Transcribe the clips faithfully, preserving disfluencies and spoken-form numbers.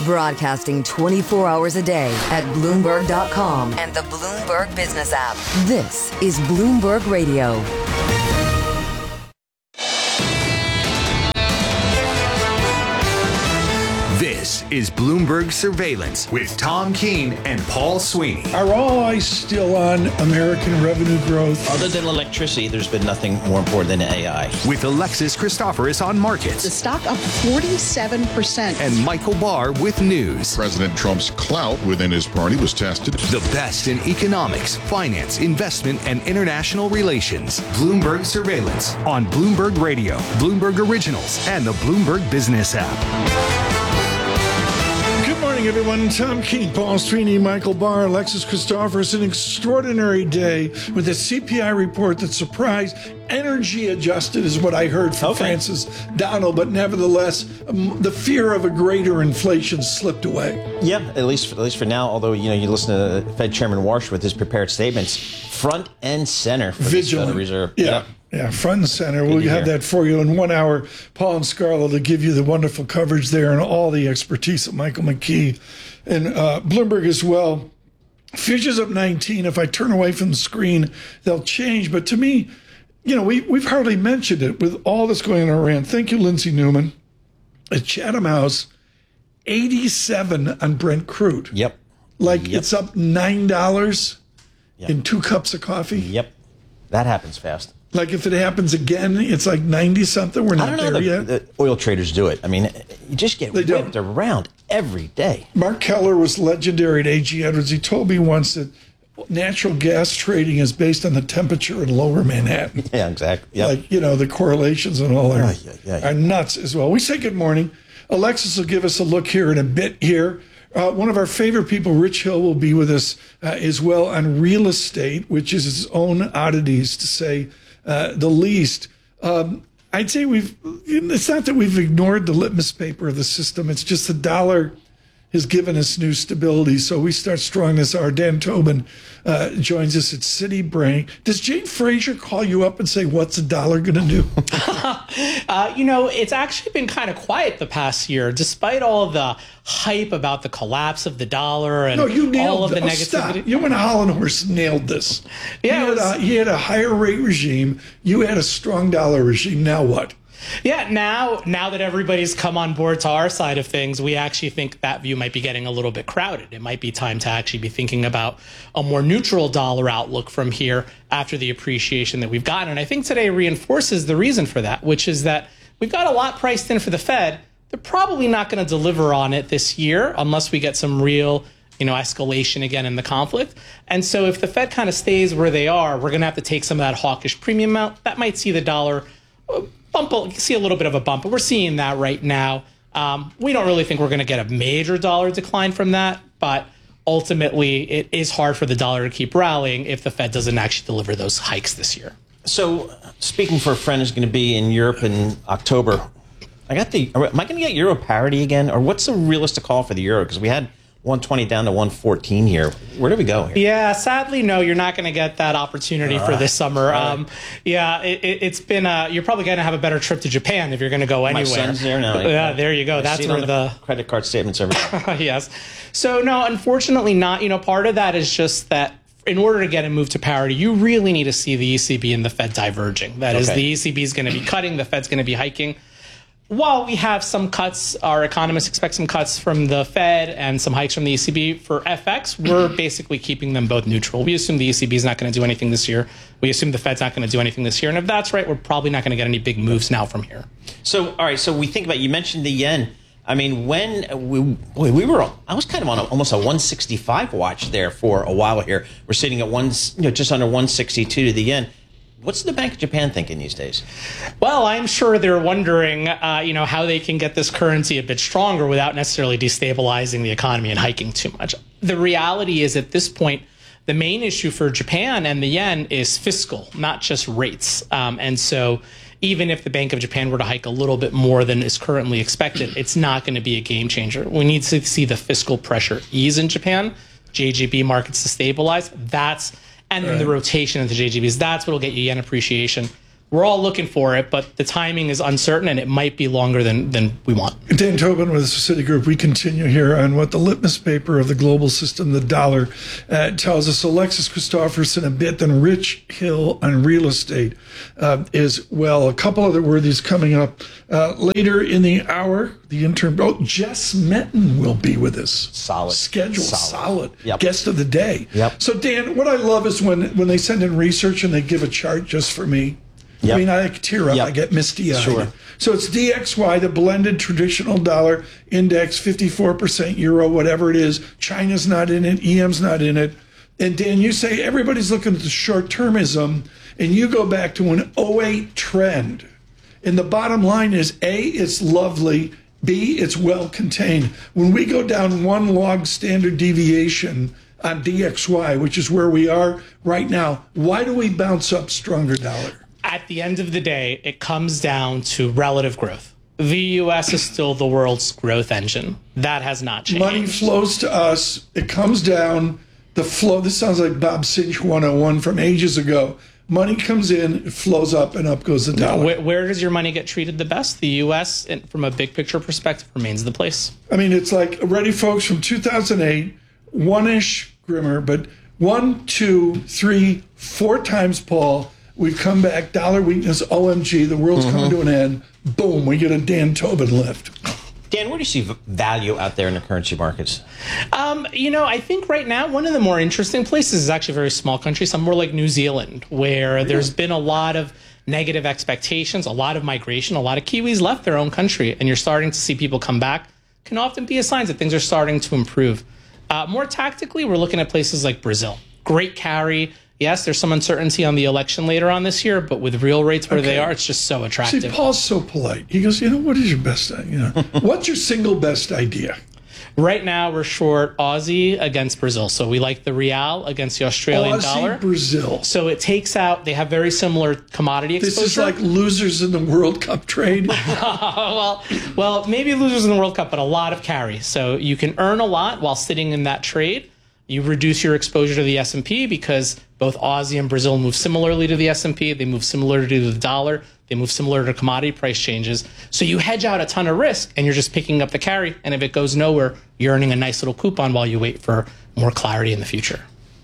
Broadcasting twenty-four hours a day at Bloomberg dot com and the Bloomberg Business app. This is Bloomberg Radio. This is Bloomberg Surveillance with Tom Keene and Paul Sweeney. Are all eyes still on American revenue growth? Other than electricity, there's been nothing more important than A I. With Alexis Christoforous on markets. The stock up forty-seven percent. And Michael Barr with news. President Trump's clout within his party was tested. The best in economics, finance, investment, and international relations. Bloomberg Surveillance on Bloomberg Radio, Bloomberg Originals, and the Bloomberg Business app. Good morning, everyone. Tom Keene, Paul Sweeney, Michael Barr, Alexis Christoforous. An extraordinary day with a C P I report that surprised. Energy adjusted is what I heard from okay. Francis Donald, but nevertheless, um, the fear of a greater inflation slipped away. Yeah, at least at least for now. Although you know, you listen to Fed Chairman Warsh with his prepared statements, front and center for the Federal Reserve. Yeah. Yep. Yeah, front and center. Good we'll have hear. that for you in one hour. Paul and Scarlett to give you the wonderful coverage there and all the expertise of Michael McKee and uh, Bloomberg as well. Futures up nineteen. If I turn away from the screen, they'll change. But to me, you know, we, we've hardly mentioned it with all that's going on in Iran. Thank you, Lindsay Newman. At Chatham House, eighty-seven on Brent crude. Yep. Like yep. it's up nine dollars yep. in two cups of coffee. Yep. That happens fast. Like if it happens again, it's like ninety something. We're not I don't know there the, yet. The oil traders do it. I mean, you just get They whipped don't. around every day. Mark Keller was legendary at A G Edwards. He told me once that natural gas trading is based on the temperature in lower Manhattan. Yeah, exactly. Yep. Like, you know, the correlations and all are, yeah, yeah, yeah. are nuts as well. We say good morning. Alexis will give us a look here in a bit here. Uh, one of our favorite people, Rich Hill, will be with us uh, as well on real estate, which is its own oddities, to say uh, the least. Um, I'd say we've, it's not that we've ignored the litmus paper of the system. It's just the dollar has given us new stability. So we start strong this hour. Dan Tobin uh, joins us at Citi Brain. Does Jane Fraser call you up and say, what's a dollar going to do? uh, you know, it's actually been kind of quiet the past year, despite all of the hype about the collapse of the dollar and no, you nailed all of the oh, negativity. Stop. You and Holland Horse nailed this. Yeah, he had, was, a, he had a higher rate regime. You had a strong dollar regime. Now what? Yeah, now now that everybody's come on board to our side of things, we actually think that view might be getting a little bit crowded. It might be time to actually be thinking about a more neutral dollar outlook from here after the appreciation that we've gotten. And I think today reinforces the reason for that, which is that we've got a lot priced in for the Fed. They're probably not going to deliver on it this year unless we get some real, you know, escalation again in the conflict. And so if the Fed kind of stays where they are, we're going to have to take some of that hawkish premium out. That might see the dollar bump, see a little bit of a bump, but we're seeing that right now. Um, we don't really think we're going to get a major dollar decline from that, but ultimately it is hard for the dollar to keep rallying if the Fed doesn't actually deliver those hikes this year. So, speaking for a friend who's going to be in Europe in October, I got the. Am I going to get euro parity again, or what's the realistic call for the euro? Because we had one twenty down to one fourteen here. Where do we go here? Yeah, sadly, no, you're not going to get that opportunity All for right. this summer. Right. Um, yeah, it, it, it's been. Uh, you're probably going to have a better trip to Japan if you're going to go anywhere. My son's there now. Yeah, there you go. I That's see it where on the, the credit card statements every day. yes. So no, unfortunately, not. You know, part of that is just that. In order to get a move to parity, you really need to see the E C B and the Fed diverging. That is, Okay. the E C B is going to be cutting, the Fed's going to be hiking. While we have some cuts, our economists expect some cuts from the Fed and some hikes from the E C B. For F X, we're basically keeping them both neutral. We assume the E C B is not going to do anything this year. We assume the Fed's not going to do anything this year. And if that's right, we're probably not going to get any big moves now from here. So, all right, so we think about, you mentioned the yen. I mean, when we we were, I was kind of on a, almost a one sixty-five watch there for a while here. We're sitting at one, you know, just under one sixty-two to the yen. What's the Bank of Japan thinking these days? Well, I'm sure they're wondering, uh, you know, how they can get this currency a bit stronger without necessarily destabilizing the economy and hiking too much. The reality is, at this point, the main issue for Japan and the yen is fiscal, not just rates. Um, and so even if the Bank of Japan were to hike a little bit more than is currently expected, it's not going to be a game changer. We need to see the fiscal pressure ease in Japan, J G B markets to stabilize. That's and then the rotation into J G Bs. That's what will get you yen appreciation. we're all looking for it, but the timing is uncertain and it might be longer than, than we want. Dan Tobin with Citigroup. We continue here on what the litmus paper of the global system, the dollar, uh, tells us. Alexis Christopherson a bit, then Rich Hill on real estate uh, as well. A couple other worthies coming up uh, later in the hour. The intern, oh, Jess Metten will be with us. Solid. Schedule, solid. solid. Yep. Guest of the day. Yep. So, Dan, what I love is when, when they send in research and they give a chart just for me. Yep. I mean, I tear up. Yep. I get misty-eyed. Sure. So it's D X Y, the blended traditional dollar index, fifty-four percent euro, whatever it is. China's not in it. E M's not in it. And Dan, you say everybody's looking at the short-termism, and you go back to an oh eight trend. And the bottom line is, A, it's lovely. B, it's well contained. When we go down one log standard deviation on D X Y, which is where we are right now, why do we bounce up stronger dollar? At the end of the day, it comes down to relative growth. The U S is still the world's growth engine. That has not changed. Money flows to us. It comes down. The flow, this sounds like Bob Sinch one oh one from ages ago. Money comes in, it flows up, and up goes the dollar. Where, where does your money get treated the best? The U S, from a big picture perspective, remains the place. I mean, it's like, ready, folks, from two thousand eight, one-ish Grimmer, but one, two, three, four times Paul. We've come back, dollar weakness, O M G, the world's mm-hmm. coming to an end. Boom, we get a Dan Tobin lift. Dan, where do you see value out there in the currency markets? Um, you know, I think right now one of the more interesting places is actually a very small country, somewhere like New Zealand, where yeah. there's been a lot of negative expectations, a lot of migration, a lot of Kiwis left their own country, and you're starting to see people come back. Can often be a sign that things are starting to improve. Uh, more tactically, we're looking at places like Brazil. Great carry. Yes, there's some uncertainty on the election later on this year, but with real rates where okay. they are, it's just so attractive. See, Paul's so polite. He goes, you know, what is your best, you know, what's your single best idea? Right now, we're short Aussie against Brazil. So we like the real against the Australian Aussie, dollar. Brazil. So it takes out, they have very similar commodity exposure. This is like losers in the World Cup trade. well, well, maybe losers in the World Cup, but a lot of carry. So you can earn a lot while sitting in that trade. You reduce your exposure to the S and P because both Aussie and Brazil move similarly to the S and P. They move similar to the dollar. They move similar to commodity price changes. So you hedge out a ton of risk, and you're just picking up the carry. And if it goes nowhere, you're earning a nice little coupon while you wait for more clarity in the future.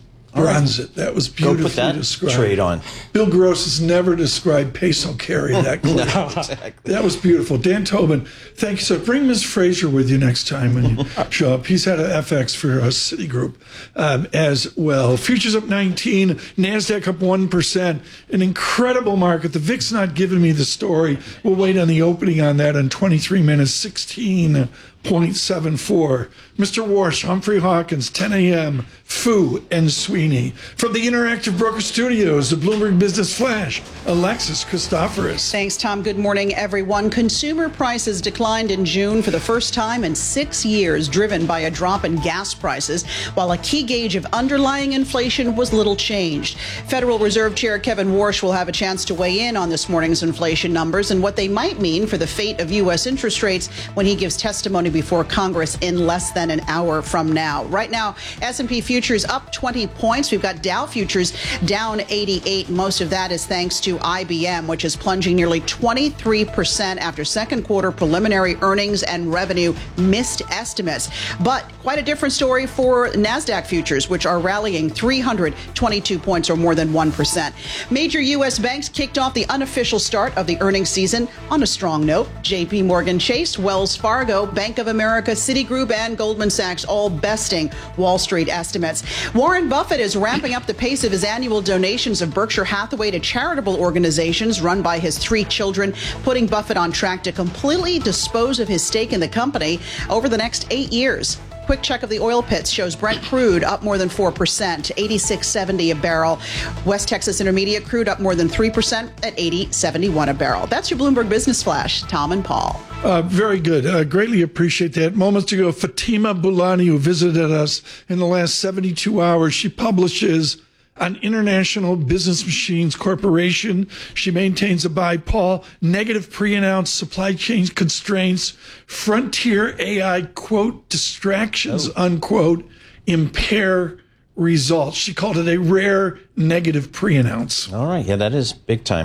Bronze it. That was beautifully Go put that described. Trade on. Bill Gross has never described peso carry that clearly. No, exactly. That was beautiful. Dan Tobin, thank you. So bring Miz Fraser with you next time when you show up. He's had an F X for uh, Citigroup um, as well. Futures up nineteen, NASDAQ up one percent. An incredible market. The V I X not giving me the story. We'll wait on the opening on that in twenty-three minutes, sixteen point seven four. Mister Warsh, Humphrey Hawkins, ten a.m., Fu and Sweeney. From the Interactive Broker Studios, the Bloomberg Business Flash, Alexis Christoforous. Thanks, Tom. Good morning, everyone. Consumer prices declined in June for the first time in six years, driven by a drop in gas prices, while a key gauge of underlying inflation was little changed. Federal Reserve Chair Kevin Warsh will have a chance to weigh in on this morning's inflation numbers and what they might mean for the fate of U S interest rates when he gives testimony before Congress in less than an hour from now. Right now, S and P futures up twenty points. We've got Dow futures down eighty-eight. Most of that is thanks to I B M, which is plunging nearly twenty-three percent after second quarter preliminary earnings and revenue missed estimates. But quite a different story for NASDAQ futures, which are rallying three hundred twenty-two points or more than one percent. Major U S banks kicked off the unofficial start of the earnings season on a strong note. J P Morgan Chase, Wells Fargo, Bank of America, Citigroup, and Goldman Sachs all besting Wall Street estimates. Warren Buffett is ramping up the pace of his annual donations of Berkshire Hathaway to charitable organizations run by his three children, putting Buffett on track to completely dispose of his stake in the company over the next eight years. Quick check of the oil pits shows Brent crude up more than four percent, eighty-six seventy a barrel. West Texas Intermediate crude up more than three percent at eighty seventy-one a barrel. That's your Bloomberg Business Flash. Tom and Paul. Uh, very good. Uh, greatly appreciate that. Moments ago, Fatima Boulani, who visited us in the last seventy-two hours, she publishes on International Business Machines Corporation. She maintains a buy, Paul, negative pre-announced supply chain constraints, frontier A I, quote, distractions, oh. unquote, impair results. She called it a rare negative pre-announce. All right. Yeah, that is big time.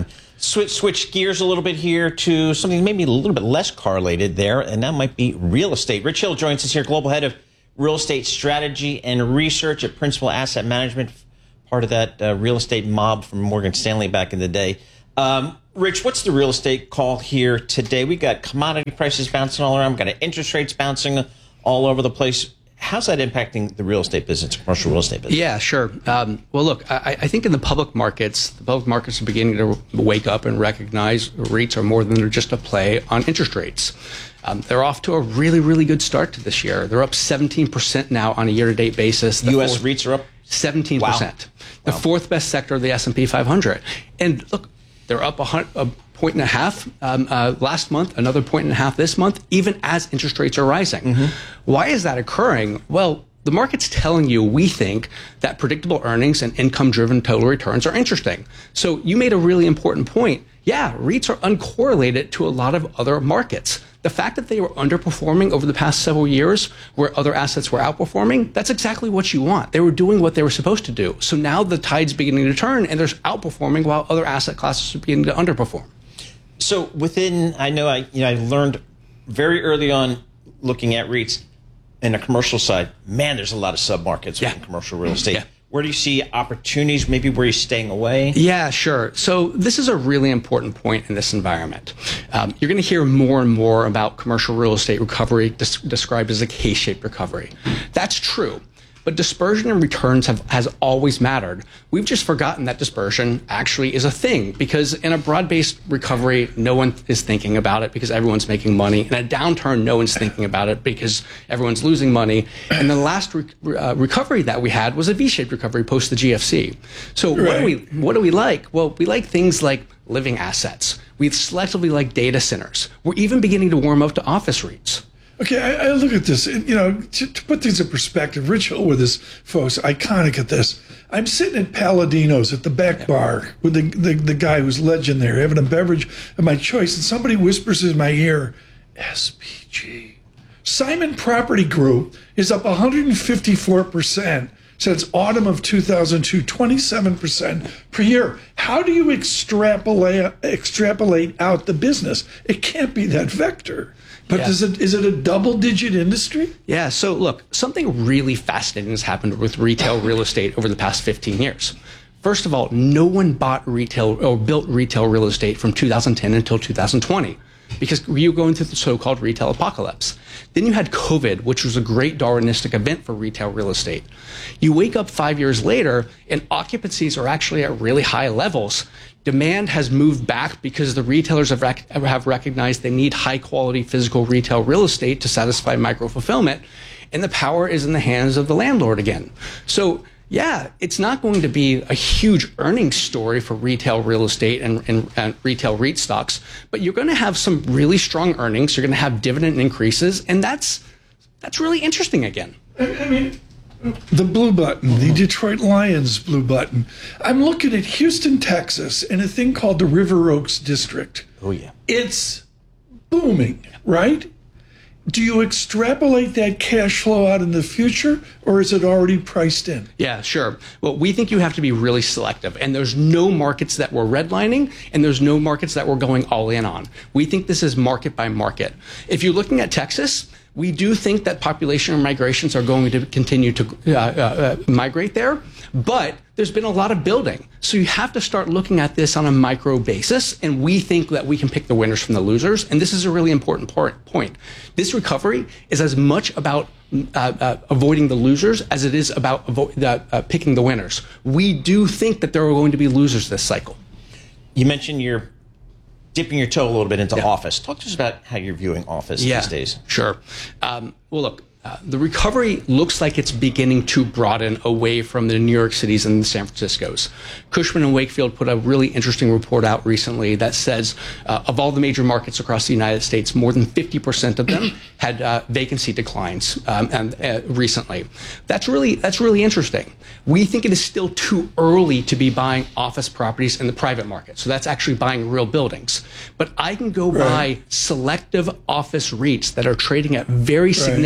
Switch, switch gears a little bit here to something maybe a little bit less correlated there, and that might be real estate. Rich Hill joins us here, Global Head of Real Estate Strategy and Research at Principal Asset Management, part of that uh, real estate mob from Morgan Stanley back in the day. Um, Rich, what's the real estate call here today? We got commodity prices bouncing all around. We got interest rates bouncing all over the place. How's that impacting the real estate business, commercial real estate business? Yeah, sure. Um, well, look, I, I think in the public markets, the public markets are beginning to wake up and recognize REITs are more than just a play on interest rates. Um, they're off to a really, really good start to this year. They're up seventeen percent now on a year-to-date basis. The U S fourth, REITs are up? seventeen percent. Wow. The Wow. fourth best sector of the S and P five hundred. And look, they're up a, hun- a point and a half um, uh, last month, another point and a half this month, even as interest rates are rising. Mm-hmm. Why is that occurring? Well, the market's telling you, we think, that predictable earnings and income-driven total returns are interesting. So you made a really important point. Yeah, REITs are uncorrelated to a lot of other markets. The fact that they were underperforming over the past several years where other assets were outperforming, that's exactly what you want. They were doing what they were supposed to do. So now the tide's beginning to turn and they're outperforming while other asset classes are beginning to underperform. So within, I know I, you know, I learned very early on looking at REITs in the commercial side, man, there's a lot of submarkets Yeah. within commercial real estate. Yeah. Where do you see opportunities, maybe where you're staying away? Yeah, sure. So this is a really important point in this environment. Um, you're going to hear more and more about commercial real estate recovery des- described as a K-shaped recovery. That's true. But dispersion and returns have has always mattered. We've just forgotten that dispersion actually is a thing, because in a broad-based recovery, no one is thinking about it because everyone's making money. In a downturn, no one's thinking about it because everyone's losing money. And the last re- uh, recovery that we had was a V-shaped recovery post the G F C. So Right. what do we what do we like? Well, we like things like living assets. We selectively like data centers. We're even beginning to warm up to office REITs. Okay, I, I look at this, you know, to, to put things in perspective, Rich Hill with his folks, iconic at this. I'm sitting at Palladino's at the back bar with the, the, the guy who's legend there, having a beverage of my choice, and somebody whispers in my ear, S P G. Simon Property Group is up one hundred fifty-four percent since autumn of two thousand two, twenty-seven percent per year. How do you extrapolate extrapolate out the business? It can't be that vector. But Yeah. is it is it a double-digit industry? Yeah, so look, something really fascinating has happened with retail real estate over the past fifteen years. First of all, no one bought retail or built retail real estate from two thousand ten until two thousand twenty because you were going through the so-called retail apocalypse. Then you had COVID, which was a great Darwinistic event for retail real estate. You wake up five years later and occupancies are actually at really high levels. Demand has moved back because the retailers have, rec- have recognized they need high quality physical retail real estate to satisfy micro fulfillment. And the power is in the hands of the landlord again. So yeah, it's not going to be a huge earnings story for retail real estate and, and, and retail REIT stocks, but you're going to have some really strong earnings. You're going to have dividend increases, and that's that's really interesting again. I, I mean, the blue button, the Detroit Lions blue button. I'm looking at Houston, Texas, and a thing called the River Oaks District. Oh, yeah. It's booming, right? Do you extrapolate that cash flow out in the future, or is it already priced in? Yeah, sure. Well, we think you have to be really selective, and there's no markets that we're redlining, and there's no markets that we're going all in on. We think this is market by market. If you're looking at Texas, we do think that population migrations are going to continue to uh, uh, migrate there, but there's been a lot of building. So you have to start looking at this on a micro basis, and we think that we can pick the winners from the losers, and this is a really important part, point. This recovery is as much about uh, uh, avoiding the losers as it is about avo- uh, uh, picking the winners. We do think that there are going to be losers this cycle. You mentioned you're dipping your toe a little bit into Yeah. office. Talk to us about how you're viewing office Yeah, these days. Sure. Um, well, look, uh, the recovery looks like it's beginning to broaden away from the New York Cities and the San Franciscos. Cushman and Wakefield put a really interesting report out recently that says uh, of all the major markets across the United States, more than fifty percent of them had uh, vacancy declines um, and uh, recently. That's really that's really interesting. We think it is still too early to be buying office properties in the private market. So that's actually buying real buildings. But I can go Right. buy selective office REITs that are trading at very significant discounts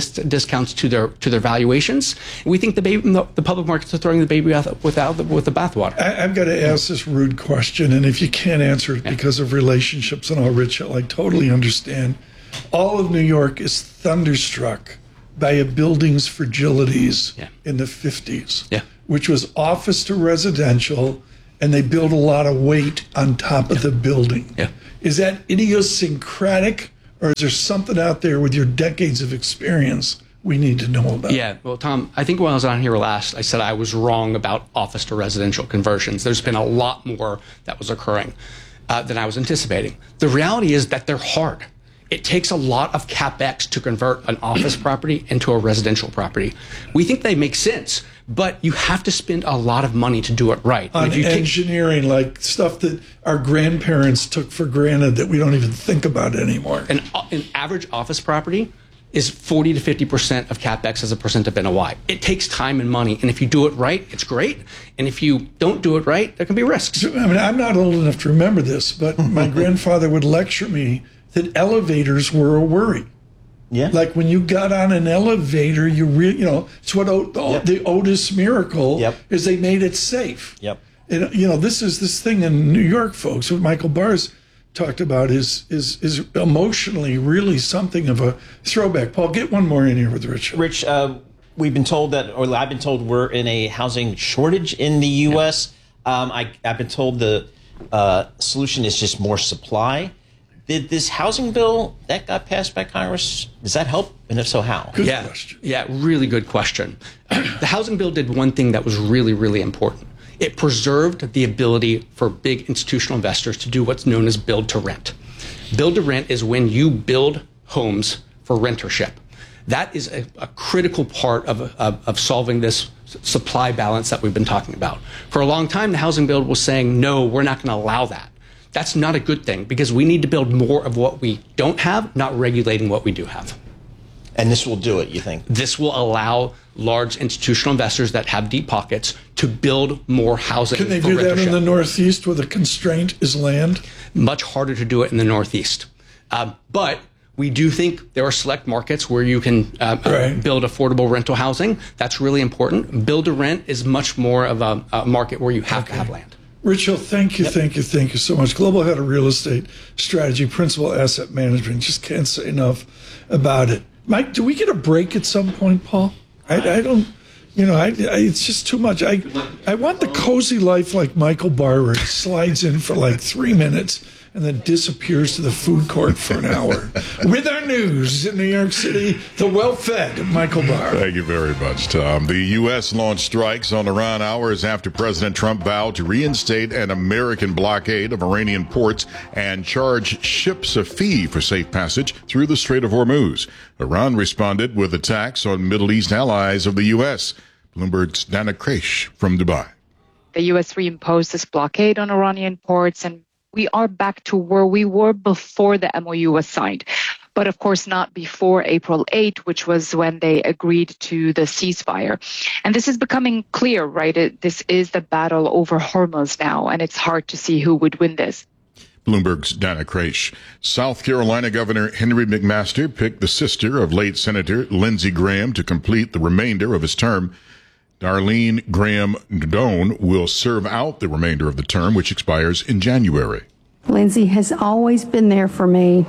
dis- discounts to their to their valuations. We think the baby, the public markets are throwing the baby out without the, with the bathwater. I, I've got to ask this rude question, and if you can't answer it yeah. because of relationships and all, Rich, I totally understand. All of New York is thunderstruck by a building's fragilities yeah. in the fifties, yeah. which was office to residential, and they built a lot of weight on top of the building. Yeah. Is that idiosyncratic, or is there something out there with your decades of experience we need to know about? Yeah, well, Tom, I think when I was on here last, I said I was wrong about office to residential conversions. There's been a lot more that was occurring uh, than I was anticipating. The reality is that they're hard. It takes a lot of CapEx to convert an office property into a residential property. We think they make sense, but you have to spend a lot of money to do it right. On if you engineering, take, like stuff that our grandparents took for granted that we don't even think about anymore. An, an average office property is forty to fifty percent of CapEx as a percent of N O I. It takes time and money, and if you do it right, it's great. And if you don't do it right, there can be risks. I mean, I'm not old enough to remember this, but my grandfather would lecture me that elevators were a worry. Yeah. Like when you got on an elevator, you re- you know, it's what o- the, Yep. the Otis miracle Yep. is they made it safe. Yep. And, you know, this is this thing in New York, folks, what Michael Barr's talked about is is is emotionally really something of a throwback. Paul, get one more in here with Rich. Rich, uh, we've been told that, or I've been told we're in a housing shortage in the U S. Yeah. Um, I, I've been told the uh, solution is just more supply. Did this housing bill that got passed by Congress, does that help? And if so, how? Good yeah, question. Yeah, really good question. The housing bill did one thing that was really, really important. It preserved the ability for big institutional investors to do what's known as build to rent. Build to rent is when you build homes for rentership. That is a, a critical part of, of, of solving this supply balance that we've been talking about. For a long time, the housing bill was saying, no, we're not going to allow that. That's not a good thing because we need to build more of what we don't have, not regulating what we do have. And this will do it, you think? This will allow large institutional investors that have deep pockets to build more housing. Can they for do that in rentership. the Northeast where the constraint is land? Much harder to do it in the Northeast. Um, but we do think there are select markets where you can uh, right. uh, build affordable rental housing. That's really important. Build to rent is much more of a, a market where you have okay. to have land. Rich Hill, thank you, yep. thank you, thank you so much. Global Head of Real Estate Strategy, Principal Asset Management. Just can't say enough about it. Mike, do we get a break at some point, Paul? I, I don't, you know, I, I, it's just too much. I I want the cozy life like Michael Barr, where he slides in for like three minutes and then disappears to the food court for an hour. With our news in New York City, the well-fed Michael Barr. Thank you very much, Tom. The U S launched strikes on Iran hours after President Trump vowed to reinstate an American blockade of Iranian ports and charge ships a fee for safe passage through the Strait of Hormuz. Iran responded with attacks on Middle East allies of the U S. Bloomberg's Dana Kresh from Dubai. The U S reimposed this blockade on Iranian ports, and we are back to where we were before the M O U was signed. But of course not before April eighth, which was when they agreed to the ceasefire. And this is becoming clear, right? It, this is the battle over Hormuz now, and it's hard to see who would win this. Bloomberg's Dana Kresh. South Carolina Governor Henry McMaster picked the sister of late Senator Lindsey Graham to complete the remainder of his term. Darlene Graham Doan will serve out the remainder of the term, which expires in January. Lindsey has always been there for me,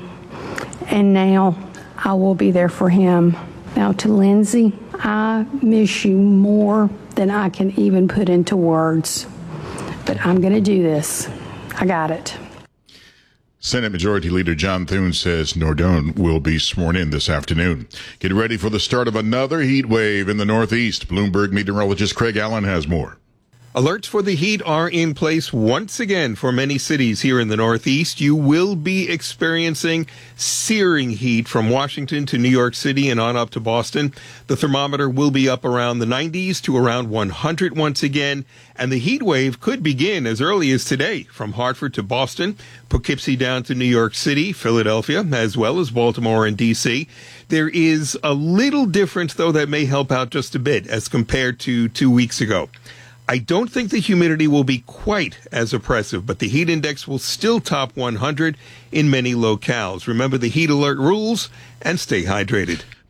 and now I will be there for him. Now to Lindsey, I miss you more than I can even put into words, but I'm going to do this. I got it. Senate Majority Leader John Thune says Nordone will be sworn in this afternoon. Get ready for the start of another heat wave in the Northeast. Bloomberg meteorologist Craig Allen has more. Alerts for the heat are in place once again for many cities here in the Northeast. You will be experiencing searing heat from Washington to New York City and on up to Boston. The thermometer will be up around the nineties to around one hundred once again. And the heat wave could begin as early as today from Hartford to Boston, Poughkeepsie down to New York City, Philadelphia, as well as Baltimore and D C. There is a little difference, though, that may help out just a bit as compared to two weeks ago. I don't think the humidity will be quite as oppressive, but the heat index will still top one hundred in many locales. Remember the heat alert rules and stay hydrated.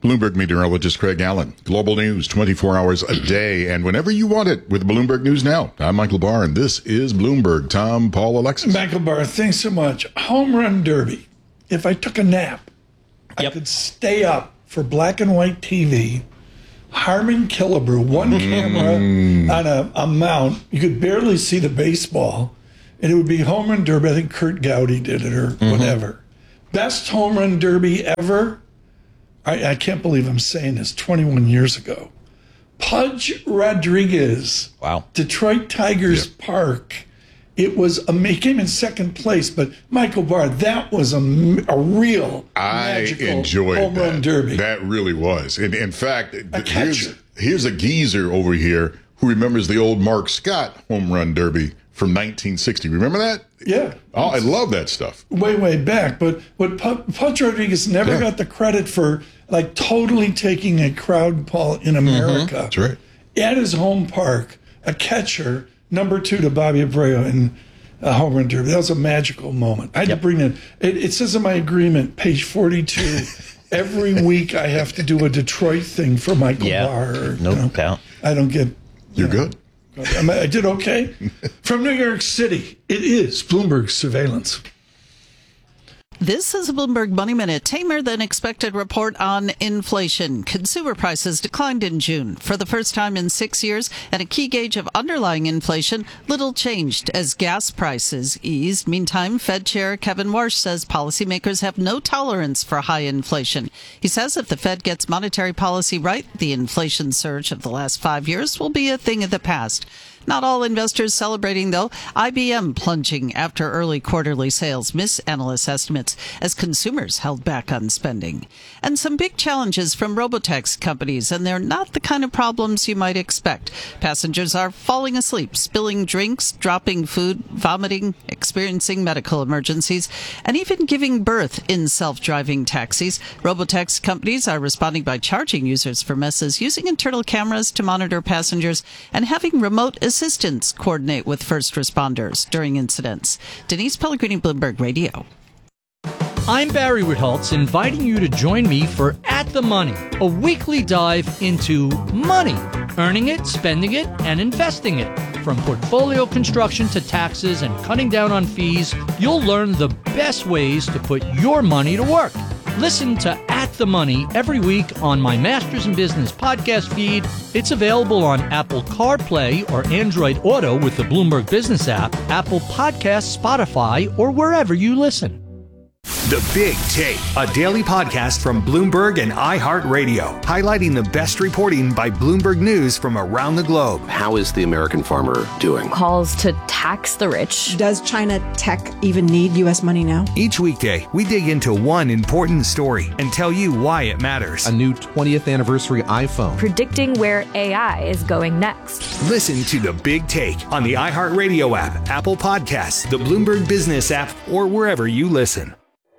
Bloomberg meteorologist Craig Allen. Global news twenty-four hours a day and whenever you want it with Bloomberg News Now. I'm Michael Barr, and this is Bloomberg. Tom, Paul, Alexis. Michael Barr, thanks so much. Home run derby. If I took a nap, Yep. I could stay up for black and white T V. Harmon Killebrew, one camera on a, a mount. You could barely see the baseball. And it would be home run derby. I think Kurt Gowdy did it or mm-hmm. whatever. Best home run derby ever. I, I can't believe I'm saying this, twenty-one years ago. Pudge Rodriguez. Wow. Detroit Tigers yep. Park. It was, a, he came in second place, but Michael Barr, that was a, a real I magical enjoyed home that. run derby. That really was. And in fact, a here's, here's a geezer over here who remembers the old Mark Scott home run derby from nineteen sixty. Remember that? Yeah. Oh, I love that stuff. Way, way back. But what Pudge Rodriguez never yeah. got the credit for, like, totally taking a crowd ball in America. Mm-hmm. That's right. At his home park, a catcher, number two to Bobby Abreu in a home run derby. That was a magical moment. I had yep. to bring in, it, it says in my agreement, page forty-two, every week I have to do a Detroit thing for Michael yeah. Barr. Or, no you know, doubt. I don't get. You're you know, good. I did okay. From New York City, it is Bloomberg Surveillance. This is a Bloomberg Money Minute. Tamer than expected report on inflation. Consumer prices declined in June for the first time in six years, and a key gauge of underlying inflation, little changed as gas prices eased. Meantime, Fed Chair Kevin Warsh says policymakers have no tolerance for high inflation. He says if the Fed gets monetary policy right, the inflation surge of the last five years will be a thing of the past. Not all investors celebrating, though. I B M plunging after early quarterly sales miss analyst estimates as consumers held back on spending. And some big challenges from robotaxi companies, and they're not the kind of problems you might expect. Passengers are falling asleep, spilling drinks, dropping food, vomiting, experiencing medical emergencies, and even giving birth in self-driving taxis. Robotaxi companies are responding by charging users for messes, using internal cameras to monitor passengers, and having remote assistants coordinate with first responders during incidents. Denise Pellegrini, Bloomberg Radio. I'm Barry Ritholtz, inviting you to join me for At the Money, a weekly dive into money, earning it, spending it, and investing it. From portfolio construction to taxes and cutting down on fees, you'll learn the best ways to put your money to work. Listen to At the Money every week on my Masters in Business podcast feed. It's available on Apple CarPlay or Android Auto with the Bloomberg Business app, Apple Podcasts, Spotify, or wherever you listen. The Big Take, a daily podcast from Bloomberg and iHeartRadio, highlighting the best reporting by Bloomberg News from around the globe. How is the American farmer doing? Calls to tax the rich. Does China tech even need U S money now? Each weekday, we dig into one important story and tell you why it matters. A new twentieth anniversary iPhone. Predicting where A I is going next. Listen to The Big Take on the iHeartRadio app, Apple Podcasts, the Bloomberg Business app, or wherever you listen.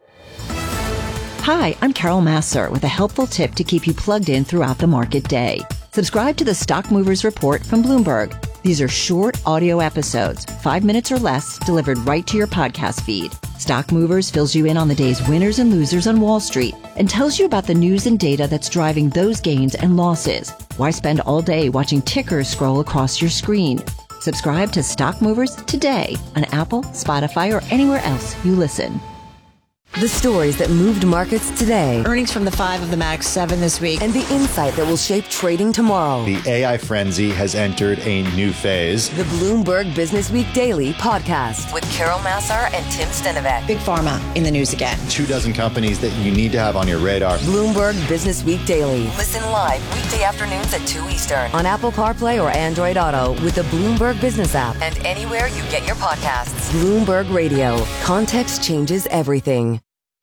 Hi, I'm Carol Massar with a helpful tip to keep you plugged in throughout the market day. Subscribe to the Stock Movers Report from Bloomberg. These are short audio episodes, five minutes or less, delivered right to your podcast feed. Stock Movers fills you in on the day's winners and losers on Wall Street and tells you about the news and data that's driving those gains and losses. Why spend all day watching tickers scroll across your screen? Subscribe to Stock Movers today on Apple, Spotify, or anywhere else you listen. The stories that moved markets today. Earnings from the five of the Max seven this week. And the insight that will shape trading tomorrow. The A I frenzy has entered a new phase. The Bloomberg Business Week Daily podcast with Carol Massar and Tim Stenovec. Big Pharma in the news again. Two dozen companies that you need to have on your radar. Bloomberg Business Week Daily. Listen live weekday afternoons at two Eastern on Apple CarPlay or Android Auto with the Bloomberg Business app and anywhere you get your podcasts. Bloomberg Radio. Context changes everything.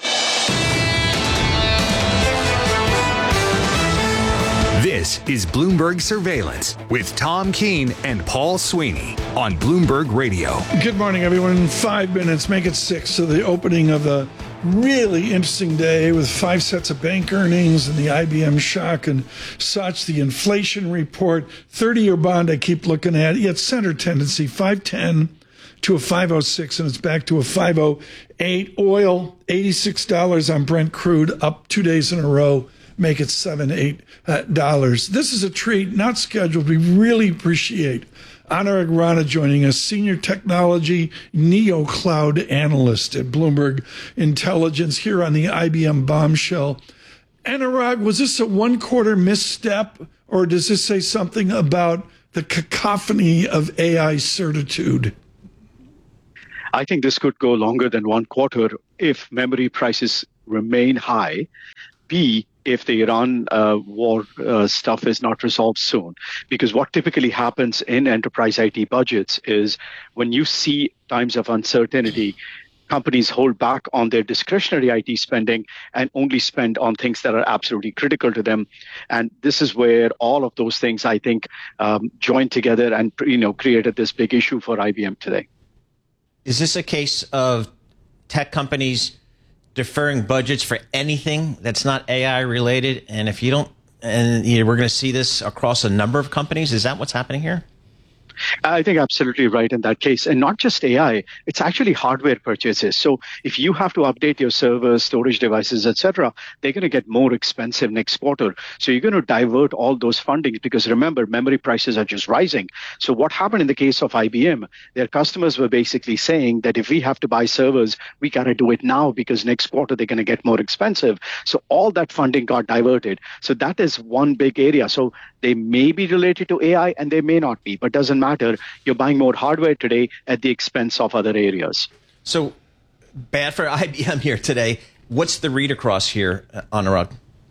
This is Bloomberg Surveillance with Tom Keene and Paul Sweeney on Bloomberg Radio. Good morning, everyone. In five minutes, make it six to the opening of a really interesting day with five sets of bank earnings and the I B M shock and such. The inflation report, thirty-year bond I keep looking at. Yet center tendency, five ten to a five oh six, and it's back to a five oh eight. Oil, eighty-six dollars on Brent crude, up two days in a row. make it seven, eight uh, dollars. This is a treat, not scheduled. We really appreciate Anurag Rana joining us, Senior Technology NeoCloud Analyst at Bloomberg Intelligence here on the I B M Bombshell. Anurag, was this a one-quarter misstep, or does this say something about the cacophony of A I certitude? I think this could go longer than one quarter if memory prices remain high. B, if the Iran uh, war uh, stuff is not resolved soon. Because what typically happens in enterprise I T budgets is when you see times of uncertainty, companies hold back on their discretionary I T spending and only spend on things that are absolutely critical to them. And this is where all of those things, I think, um, joined together and you know created this big issue for I B M today. Is this a case of tech companies deferring budgets for anything that's not A I related? And if you don't, and you know, we're going to see this across a number of companies, is that what's happening here? I think absolutely right in that case. And not just A I, it's actually hardware purchases. So if you have to update your servers, storage devices, et cetera, they're going to get more expensive next quarter. So you're going to divert all those fundings because remember, memory prices are just rising. So what happened in the case of I B M, their customers were basically saying that if we have to buy servers, we got to do it now because next quarter they're going to get more expensive. So all that funding got diverted. So that is one big area. So they may be related to A I and they may not be, but doesn't matter. You're buying more hardware today at the expense of other areas. So bad for I B M here today. What's the read across here, Anurag?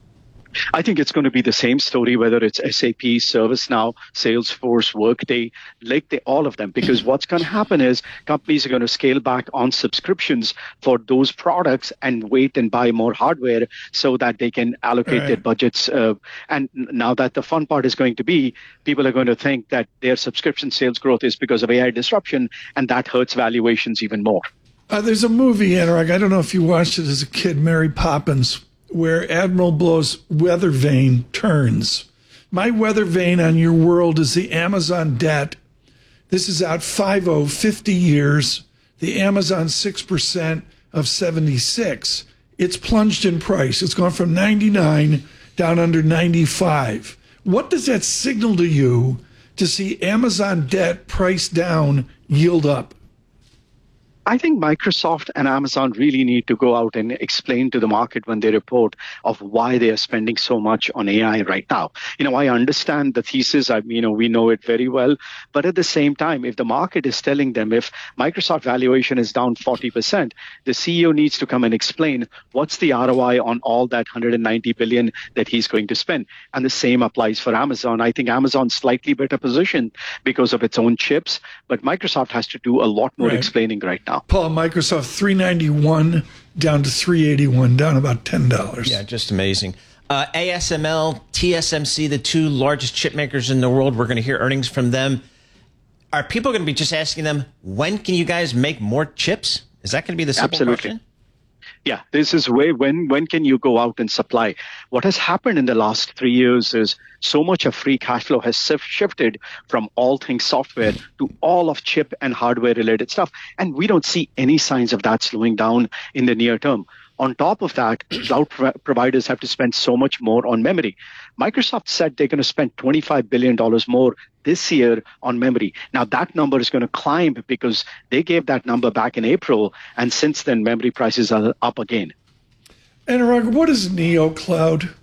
I think it's going to be the same story, whether it's S A P, ServiceNow, Salesforce, Workday, like they, all of them, because what's going to happen is companies are going to scale back on subscriptions for those products and wait and buy more hardware so that they can allocate right. their budgets. Uh, and now that the fun part is going to be, people are going to think that their subscription sales growth is because of A I disruption, and that hurts valuations even more. Uh, there's a movie, Anurag, I don't know if you watched it as a kid, Mary Poppins, where Admiral Blow's weather vane turns. My weather vane on your world is the Amazon debt. This is out five oh, fifty years. The Amazon six percent of seventy-six. It's plunged in price. It's gone from ninety-nine down under ninety-five. What does that signal to you to see Amazon debt priced down, yield up? I think Microsoft and Amazon really need to go out and explain to the market when they report of why they are spending so much on A I right now. You know, I understand the thesis. I, you know, we know it very well. But at the same time, if the market is telling them if Microsoft valuation is down forty percent, the C E O needs to come and explain what's the R O I on all that one hundred ninety billion dollars that he's going to spend. And the same applies for Amazon. I think Amazon's slightly better positioned because of its own chips, but Microsoft has to do a lot more right. explaining right now. Paul, Microsoft three ninety-one down to three eighty-one, down about ten dollars. Yeah, just amazing. Uh, A S M L, T S M C, the two largest chip makers in the world. We're going to hear earnings from them. Are people going to be just asking them, when can you guys make more chips? Is that going to be the simple Absolutely. question? Yeah, this is way when when can you go out and supply? What has happened in the last three years is so much of free cash flow has shifted from all things software to all of chip and hardware related stuff. And we don't see any signs of that slowing down in the near term. On top of that, cloud pro- providers have to spend so much more on memory. Microsoft said they're going to spend twenty-five billion dollars more this year on memory. Now, that number is going to climb because they gave that number back in April, and since then, memory prices are up again. Anurag, what is NeoCloud?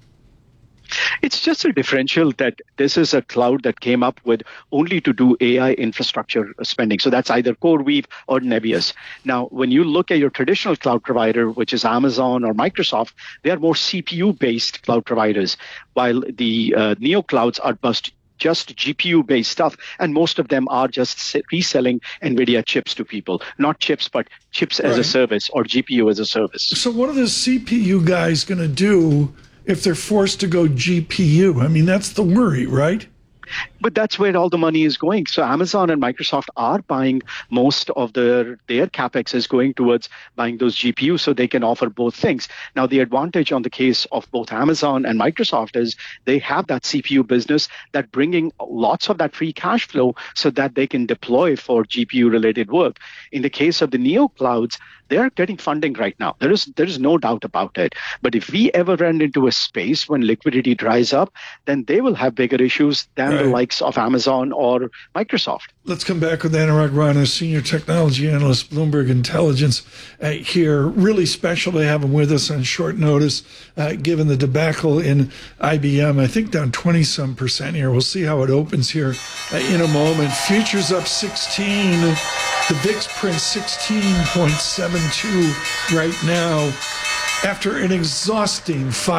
It's just a differential that this is a cloud that came up with only to do A I infrastructure spending. So that's either CoreWeave or Nebius. Now, when you look at your traditional cloud provider, which is Amazon or Microsoft, they are more C P U-based cloud providers, while the uh, NeoClouds are bust just G P U-based stuff, and most of them are just reselling NVIDIA chips to people. Not chips, but chips as right. a service or G P U as a service. So what are the C P U guys going to do if they're forced to go G P U? I mean, that's the worry, right? But that's where all the money is going. So Amazon and Microsoft are buying most of their, their CapEx is going towards buying those G P Us so they can offer both things. Now, the advantage on the case of both Amazon and Microsoft is they have that C P U business that bringing lots of that free cash flow so that they can deploy for G P U related work. In the case of the NeoClouds, They're getting funding right now. There is there is no doubt about it. But if we ever run into a space when liquidity dries up, then they will have bigger issues than right. the likes of Amazon or Microsoft. Let's come back with Anurag Rana, Senior Technology Analyst, Bloomberg Intelligence, uh, here. Really special to have him with us on short notice, uh, given the debacle in I B M. I think down twenty-some percent here. We'll see how it opens here uh, in a moment. Futures up sixteen. The V I X prints sixteen point seven two right now after an exhausting five.